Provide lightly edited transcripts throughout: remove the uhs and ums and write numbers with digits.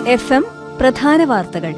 FM പ്രധാന വാർത്തകൾ.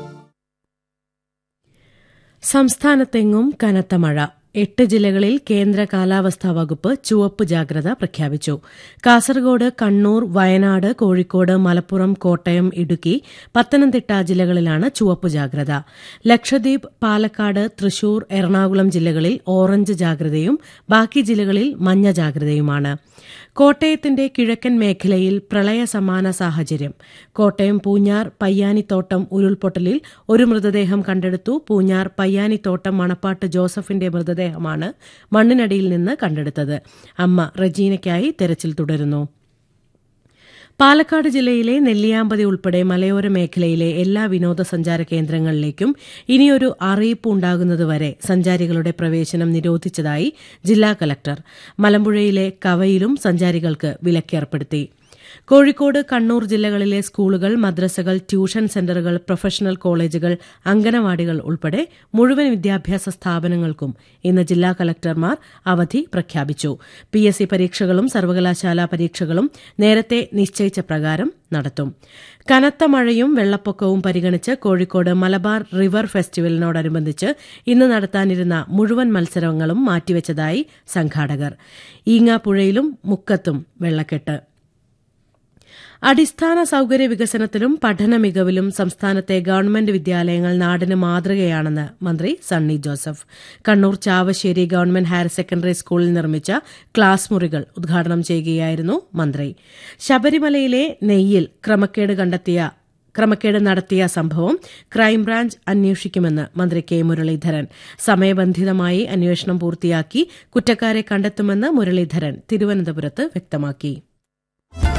സംസ്ഥാനത്തെങ്ങും കനത്ത മഴ. 8 ജില്ലകളിൽ കേന്ദ്ര കാലാവസ്ഥാ വകുപ്പ് ചുവപ്പ് ജാഗ്രത പ്രഖ്യാപിച്ചു. കാസർഗോഡ്, കണ്ണൂർ, വയനാട്, കോഴിക്കോട്, മലപ്പുറം, കോട്ടയം, ഇടുക്കി, പത്തനംതിട്ട ജില്ലകളിലാണ് ചുവപ്പ് ജാഗ്രത. ലക്ഷദ്വീപ്, പാലക്കാട്, തൃശൂർ, എറണാകുളം ജില്ലകളിൽ ഓറഞ്ച് ജാഗ്രതയും ബാക്കി ജില്ലകളിൽ മഞ്ഞ ജാഗ്രതയുമാണ്. കോട്ടയത്തിന്റെ കിഴക്കൻ മേഖലയിൽ പ്രളയ സമാന സാഹചര്യം. കോട്ടയം പൂഞ്ഞാർ പയ്യാനിത്തോട്ടം ഉരുൾപൊട്ടലിൽ ഒരു മൃതദേഹം കണ്ടെടുത്തു. പൂഞ്ഞാർ പയ്യാനിത്തോട്ടം മണപ്പാട്ട് ജോസഫിന്റെ മൃതദേഹമാണ് മണ്ണിനടിയിൽ നിന്ന് കണ്ടെടുത്തത്. അമ്മ റജീനയ്ക്കായി തെരച്ചിൽ തുടരുന്നു. പാലക്കാട് ജില്ലയിലെ നെല്ലിയാമ്പതി ഉൾപ്പെടെ മലയോര മേഖലയിലെ എല്ലാ വിനോദസഞ്ചാര കേന്ദ്രങ്ങളിലേക്കും ഇനിയൊരു അറിയിപ്പ് ഉണ്ടാകുന്നതുവരെ സഞ്ചാരികളുടെ പ്രവേശനം നിരോധിച്ചതായി ജില്ലാ കലക്ടർ. മലമ്പുഴയിലെ കവയിലും സഞ്ചാരികൾക്ക് വിലക്കേർപ്പെടുത്തി. കോഴിക്കോട്, കണ്ണൂർ ജില്ലകളിലെ സ്കൂളുകൾ, മദ്രസകൾ, ട്യൂഷൻ സെന്ററുകൾ, പ്രൊഫഷണൽ കോളേജുകൾ, അംഗനവാടികൾ ഉൾപ്പെടെ മുഴുവൻ വിദ്യാഭ്യാസ സ്ഥാപനങ്ങൾക്കും ഇന്ന് ജില്ലാ കലക്ടർമാർ അവധി പ്രഖ്യാപിച്ചു. PSC പരീക്ഷകളും സർവകലാശാലാ പരീക്ഷകളും നേരത്തെ നിശ്ചയിച്ച പ്രകാരം നടത്തും. കനത്ത മഴയും വെള്ളപ്പൊക്കവും പരിഗണിച്ച് കോഴിക്കോട് മലബാർ റിവർ ഫെസ്റ്റിവലിനോടനുബന്ധിച്ച് ഇന്ന് നടത്താനിരുന്ന മുഴുവൻ മത്സരങ്ങളും മാറ്റിവെച്ചതായി സംഘാടകർ. ഈങ്ങാപ്പുഴയിലും മുക്കത്തും വെള്ളക്കെട്ട്. അടിസ്ഥാന സൌകര്യ വികസനത്തിലും പഠന മികവിലും സംസ്ഥാനത്തെ ഗവൺമെന്റ് വിദ്യാലയങ്ങൾ നാടിന് മാതൃകയാണെന്ന് മന്ത്രി Sunny Joseph. Kannur Chavassery government higher secondary സ്കൂളിൽ നിർമ്മിച്ച ക്ലാസ് മുറികൾ ഉദ്ഘാടനം ചെയ്യുകയായിരുന്നു മന്ത്രി. ശബരിമലയിലെ നെയ്യിൽ ക്രമക്കേട് നടത്തിയ സംഭവം ക്രൈംബ്രാഞ്ച് അന്വേഷിക്കുമെന്ന് മന്ത്രി കെ മുരളീധരൻ. സമയബന്ധിതമായി അന്വേഷണം പൂർത്തിയാക്കി കുറ്റക്കാരെ കണ്ടെത്തുമെന്ന് മുരളീധരൻ തിരുവനന്തപുരത്ത് വ്യക്തമാക്കി.